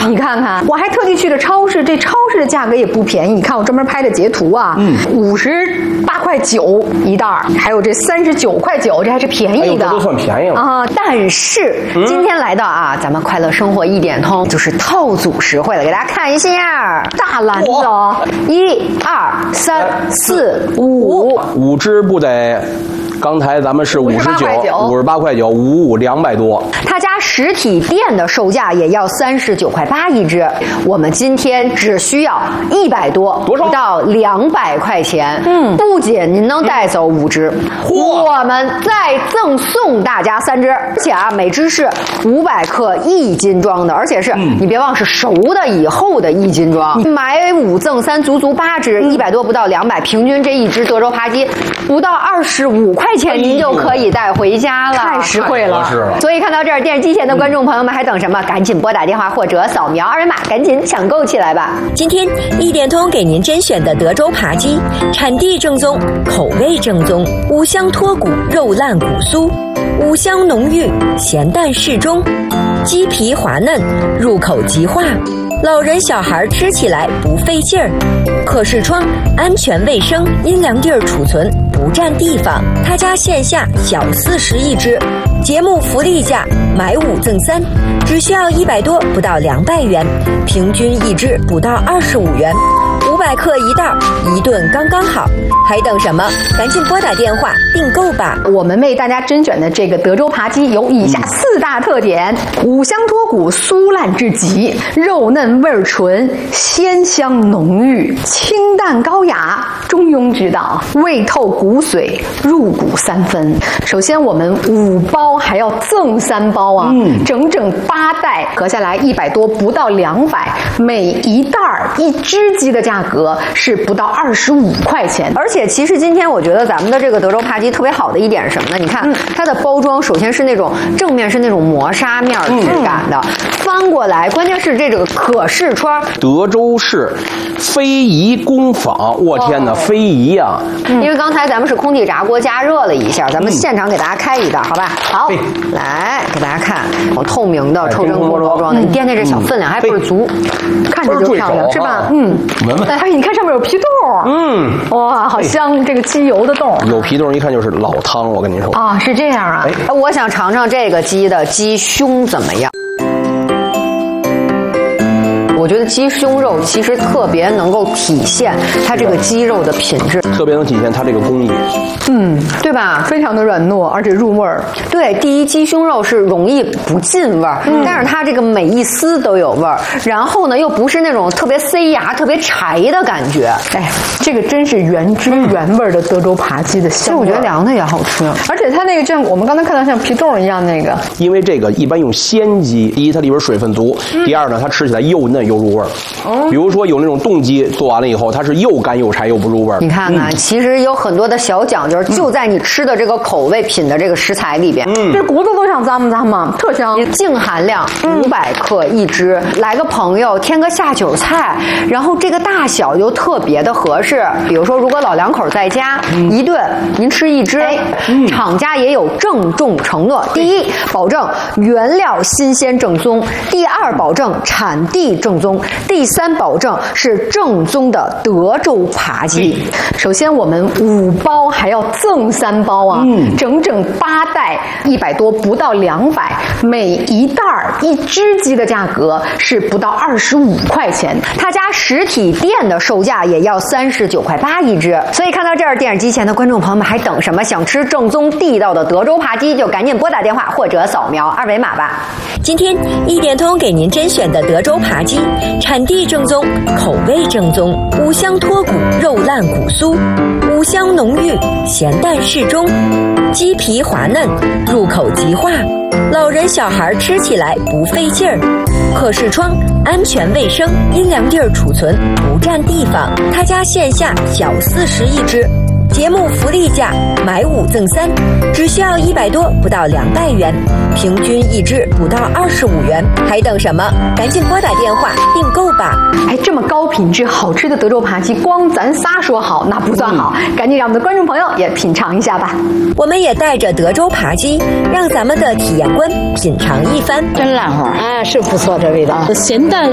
你看看，我还特地去了超市，这超市的价格也不便宜。你看我专门拍的截图啊，58.9块一袋，还有这39.9块，这还是便宜的， 这都算便宜了啊。但是今天来到啊，咱们快乐生活一点通就是套组实惠了，给大家看一下大篮子哦，1、2、3、4、5 只不得。刚才咱们是58块9，55，200多。 他家实体店的售价也要39.8块一只，我们今天只需要100多， 多少？ 不到200块钱。不仅您能带走5只，我们再赠送大家3只，而且啊，每只是500克1斤装的，而且是你别忘是熟的以后的1斤装。买5赠3，足8只，100多不到200，平均这一只德州扒鸡不到25块钱，您就可以带回家了，太实惠了。所以看到这儿，电视机前的观众朋友们还等什么？赶紧拨打电话或者扫描2维码，赶紧抢购起来吧！ 今天一点通给您甄选的德州扒鸡，产地正宗，口味正宗，五香脱骨，肉烂骨酥，五香浓郁，咸淡适中，鸡皮滑嫩，入口即化。老人小孩吃起来不费劲儿，可视窗，安全卫生，阴凉地儿储存，不占地方。他家线下小40一只，节目福利价买5赠3，只需要100多，不到200元，平均一只不到25元，500克一袋，一顿刚刚好。还等什么？赶紧拨打电话订购吧！ 我们为大家甄选的这个德州扒鸡有以下4大特点：五香脱骨，酥烂至极，肉嫩味纯，鲜香浓郁，清淡高雅，中庸之道，味透骨髓，入骨3分。首先我们5包还要赠3包啊，整整8袋，合下来100多，不到200，每一袋1只鸡的价格是不到25块钱。而且其实今天我觉得咱们的这个德州扒鸡特别好的一点是什么呢？你看它的包装，首先是那种正面是那种磨砂面质感的，翻过来，关键是这个可视窗。 德州市非遗工坊，我天哪，非遗啊！ 因为刚才咱们是空气炸锅加热了一下，咱们现场给大家开一袋，好吧？好，来给大家看，透明的抽真锅包装的，你掂掂这小分量还倍儿足，看着就漂亮，是吧？ 闻闻。 哎，你看上面有皮豆，哇，好香，这个鸡油的豆， 有皮豆一看就是老汤，我跟您说啊，是这样啊。我想尝尝这个鸡的鸡胸怎么样。我觉得鸡胸肉其实特别能够体现它这个鸡肉的品质， 特别能体现它这个工艺， 对吧？非常的软糯，而且入味儿。对，第一，鸡胸肉是容易不进味儿，但是它这个每一丝都有味儿，然后呢又不是那种特别塞牙、特别柴的感觉。哎，这个真是原汁原味的德州扒鸡的香味。我觉得凉的也好吃，而且它那个就像我们刚才看到像皮豆一样那个， 因为这个一般用鲜鸡，第一它里边水分足，第二呢它吃起来又嫩又入味儿。比如说有那种冻鸡做完了以后，它是又干又柴又不入味儿。 你看看，其实有很多的小讲究，就在你吃的这个口味品的这个食材里边。这骨头都想咂嘛，特香。净含量500克一只，来个朋友添个下酒菜，然后这个大小又特别的合适。比如说，如果老两口在家，一顿您吃1只，厂家也有郑重承诺：第一，保证原料新鲜正宗；第二，保证产地正宗；第3，保证是正宗的德州扒鸡。首先我们5包还要赠3包啊，整整8袋，100多，不到200，每一袋1只鸡的价格是不到25块钱。他家实体店的售价也要39.8块一只。所以看到这儿，电视机前的观众朋友们还等什么？想吃正宗地道的德州扒鸡，就赶紧拨打电话或者扫描2维码吧。 今天一点通给您甄选的德州扒鸡，产地正宗，口味正宗，五香脱骨，肉烂骨酥，五香浓郁，咸淡适中，鸡皮滑嫩，入口即化。老人小孩吃起来不费劲儿，可视窗，安全卫生，阴凉地儿储存，不占地方。他家线下小40一只，节目福利价买5赠3，只需要100多，不到200元，平均一只不到25元。还等什么？赶紧拨打电话订购吧！ 哎，这么高品质好吃的德州扒鸡，光咱仨说好那不算好，赶紧让我们的观众朋友也品尝一下吧。 我们也带着德州扒鸡，让咱们的体验官品尝一番。 真烂花，哎，是不错，这味道，咸淡